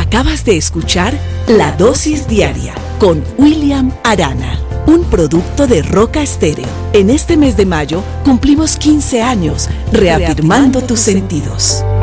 Acabas de escuchar La Dosis Diaria con William Arana, un producto de Roca Estéreo. En este mes de mayo cumplimos 15 años reafirmando tus sentidos.